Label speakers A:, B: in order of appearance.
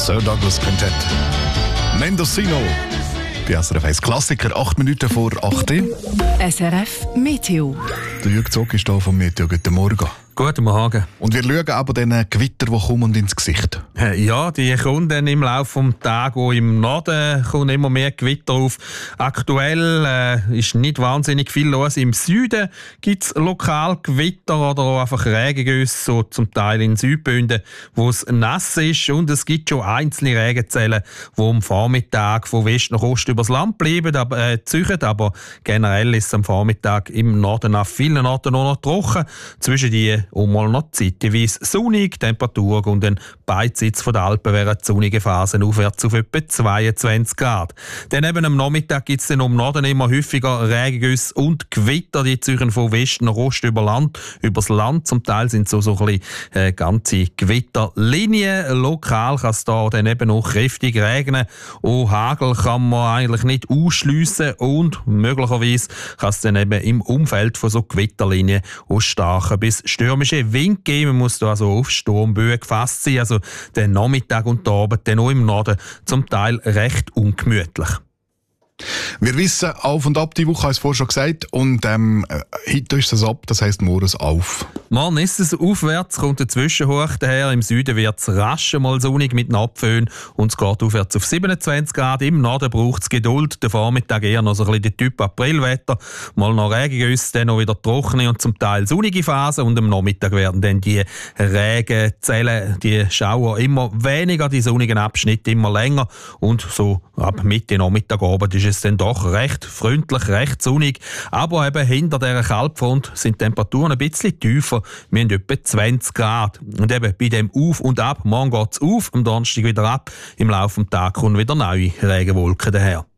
A: Sir Douglas Quintett. Mendocino. Bei SRF 1 Klassiker, 8 Minuten vor 8 Uhr.
B: SRF Meteo.
A: Der Jürg Zog ist hier vom Meteo. Guten Morgen.
C: Guten Morgen.
A: Und wir schauen aber den Gewitter, die kommen ins Gesicht.
C: Ja, die kommen dann im Laufe des Tages, wo im Norden kommt immer mehr Gewitter auf. Aktuell ist nicht wahnsinnig viel los. Im Süden gibt es lokal Gewitter oder auch einfach Regengüsse, so zum Teil in Südbünden, wo es nass ist. Und es gibt schon einzelne Regenzellen, die am Vormittag von West nach Ost übers Land bleiben, ziehen. Aber generell ist es am Vormittag im Norden an vielen Orten noch trocken. Zwischen die und mal noch zeitweise sonnig, Temperatur und dann beidseits von der Alpen wären sonnige Phasen aufwärts auf etwa 22 Grad. Dann eben am Nachmittag gibt es dann um Norden immer häufiger Regengüsse und Gewitter, die ziehen von West nach Ost übers Land. Zum Teil sind so ein bisschen ganze Gewitterlinien. Lokal kann es da dann eben auch kräftig regnen. Auch Hagel kann man eigentlich nicht ausschliessen und möglicherweise kann es dann eben im Umfeld von so Gewitterlinien auch starke bis stürmische Wind geben. Man muss da also auf Sturmböen gefasst sein. Also der Nachmittag und der Abend dann auch im Norden zum Teil recht ungemütlich.
A: Wir wissen auf und ab die Woche, habe ich es vorher schon gesagt. Und heute ist es ab, das heisst morgen auf.
C: Morgen ist es aufwärts, kommt ein Zwischenhoch daher. Im Süden wird es rasch mal sonnig mit Abföhn und es geht aufwärts auf 27 Grad. Im Norden braucht es Geduld. Der Vormittag eher noch so ein bisschen der Typ Aprilwetter. Mal noch Regengüsse, dann noch wieder trockene und zum Teil sonnige Phasen. Und am Nachmittag werden dann die Regenzellen, die Schauer immer weniger, die sonnigen Abschnitte immer länger. Und so ab Mitte Nachmittagabend ist es dann doch recht freundlich, recht sonnig. Aber eben hinter dieser Kaltfront sind die Temperaturen ein bisschen tiefer. Wir haben etwa 20 Grad. Und eben bei dem Auf und Ab, morgen geht es auf, am Donnerstag wieder ab. Im Laufe des Tages kommen wieder neue Regenwolken daher.